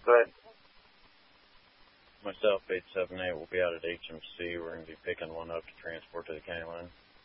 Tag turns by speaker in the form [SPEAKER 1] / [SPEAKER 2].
[SPEAKER 1] Go ahead.
[SPEAKER 2] Myself, 878, will be out at HMC. We're going to be picking one up to transport to the county line.